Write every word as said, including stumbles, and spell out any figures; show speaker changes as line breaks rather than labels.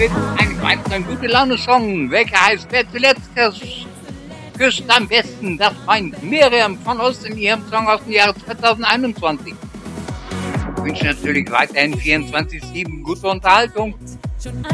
mit einem weiteren Gute-Laune-Song, welcher heißt Wer zuletzt küsst am besten. Das meint Miriam von Ost in ihrem Song aus dem Jahre zwanzig einundzwanzig. Ich wünsche natürlich weiterhin vierundzwanzig sieben gute Unterhaltung.